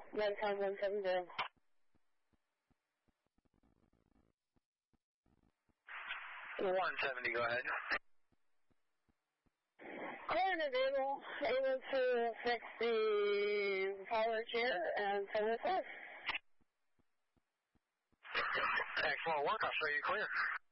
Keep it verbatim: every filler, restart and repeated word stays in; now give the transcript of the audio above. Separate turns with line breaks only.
one time one seven zero.
one seventy, go ahead.
Current available, able to fix the power chair and send this off.
Excellent work, I'll show you clear.